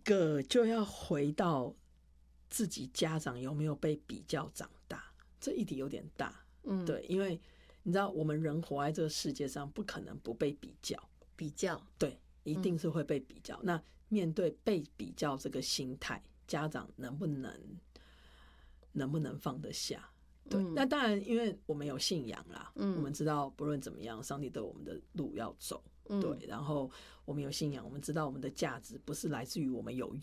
个就要回到自己家长有没有被比较长大，这议题有点大。对，因为你知道我们人活在这个世界上不可能不被比较，对，一定是会被比较。那面对被比较这个心态，家长能不能放得下？对，那当然因为我们有信仰啦，我们知道不论怎么样上帝都有我们的路要走，对，然后我们有信仰，我们知道我们的价值不是来自于我们有